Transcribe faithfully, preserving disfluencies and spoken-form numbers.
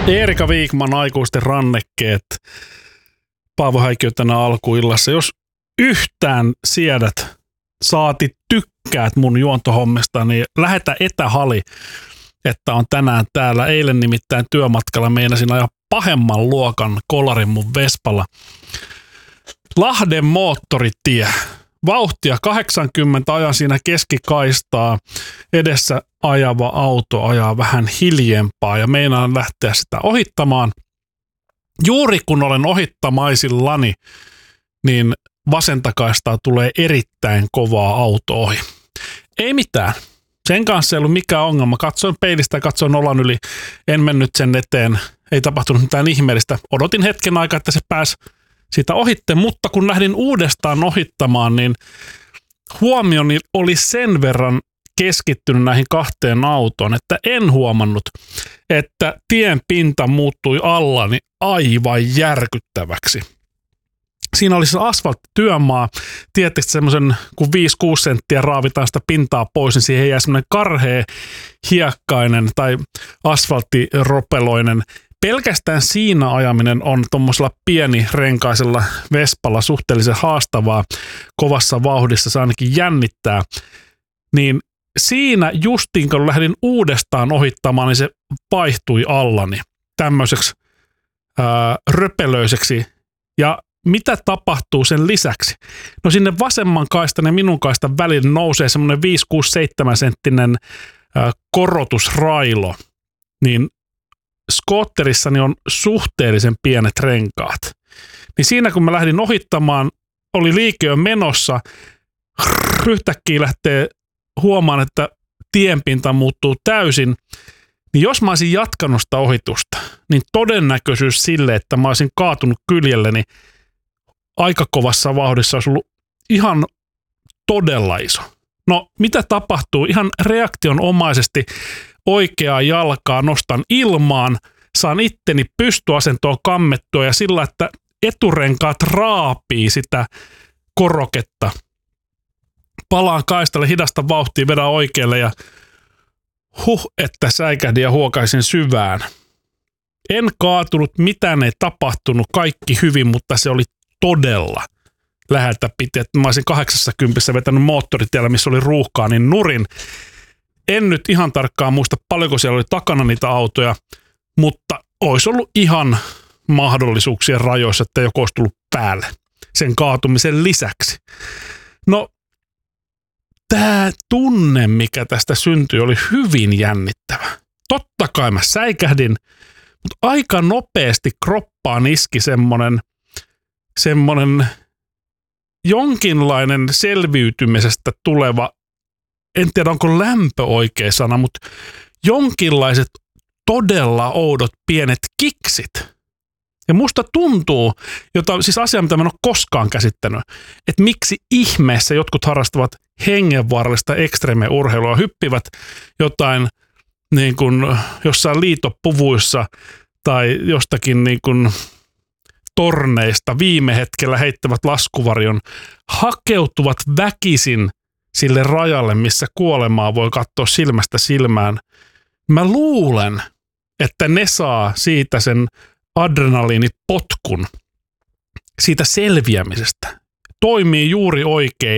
Eerika Viikman, aikuisten rannekkeet. Paavo Häikkiö tänä alkuillassa. Jos yhtään siedät, saati tykkäät mun juontohommista, niin lähetä etähali, että on tänään täällä. Eilen nimittäin työmatkalla meinasin ajaa pahemman luokan kolarin mun Vespalla. Lahden moottoritie. Vauhtia kahdeksankymmentä, ajan siinä keskikaistaa. Edessä ajava auto ajaa vähän hiljempaa ja meinaan lähteä sitä ohittamaan. Juuri kun olen ohittamaisillaan, niin vasentakaistaa tulee erittäin kovaa auto ohi. Ei mitään. Sen kanssa ei ollut mikään ongelma. Katsoin peilistä ja katsoin olan yli. En mennyt sen eteen. Ei tapahtunut mitään ihmeellistä. Odotin hetken aikaa, että se pääsi siitä ohitte, mutta kun lähdin uudestaan ohittamaan, niin huomioni oli sen verran keskittynyt näihin kahteen autoon, että en huomannut, että tien pinta muuttui allani aivan järkyttäväksi. Siinä oli se asfalttityömaa, tietysti semmoisen, kun viisi kuusi senttiä raavitaan sitä pintaa pois, niin siihen jää semmoinen karhea, hiekkainen tai asfalttiropeloinen. Pelkästään siinä ajaminen on tuommoisella pienirenkaisella Vespalla suhteellisen haastavaa, kovassa vauhdissa se ainakin jännittää, niin siinä justiin kun lähdin uudestaan ohittamaan, niin se vaihtui allani tämmöiseksi ää, röpelöiseksi. Ja mitä tapahtuu sen lisäksi? No sinne vasemman kaistan ja minun kaistan välillä nousee semmoinen viisi kuusi seitsemän senttinen ää, korotusrailo, niin skootterissani on suhteellisen pienet renkaat. Niin siinä kun mä lähdin ohittamaan, oli liike jo menossa, yhtäkkiä lähtee huomaan, että tienpinta muuttuu täysin, niin jos mä olisin jatkanut sitä ohitusta, niin todennäköisyys sille, että mä olisin kaatunut kyljelleni aika kovassa vauhdissa olisi ollut ihan todella iso. No mitä tapahtuu? Ihan reaktionomaisesti oikeaa jalkaa nostan ilmaan, saan itteni pystyasentoon kammettua ja sillä, että eturenkaat raapii sitä koroketta. Palaan kaistalle, hidasta vauhtia, vedän oikealle ja huh, että säikähdin ja huokaisin syvään. En kaatunut, mitään ei tapahtunut, kaikki hyvin, mutta se oli todella läheltä piti. Että mä olisin kahdeksassa vetänyt moottoritiellä, missä oli ruuhkaa, niin nurin. En nyt ihan tarkkaan muista, paljonko siellä oli takana niitä autoja, mutta olisi ollut ihan mahdollisuuksien rajoissa, että joku olisi tullut päälle sen kaatumisen lisäksi. No, tämä tunne, mikä tästä syntyi, oli hyvin jännittävä. Totta kai mä säikähdin, mutta aika nopeasti kroppaan iski semmoinen, semmoinen jonkinlainen selviytymisestä tuleva, en tiedä onko lämpö oikea sana, mutta jonkinlaiset todella oudot pienet kiksit. Ja musta tuntuu, jota, siis asia, mitä mä en ole koskaan käsittänyt, että miksi ihmeessä jotkut harrastavat hengenvaarallista ekstreeme-urheilua, hyppivät jotain niin kuin jossain liitopuvuissa tai jostakin niin kuin torneista viime hetkellä heittävät laskuvarjon, hakeutuvat väkisin sille rajalle, missä kuolemaa voi katsoa silmästä silmään. Mä luulen, että ne saa siitä sen adrenaliinipotkun siitä selviämisestä. Toimii juuri oikein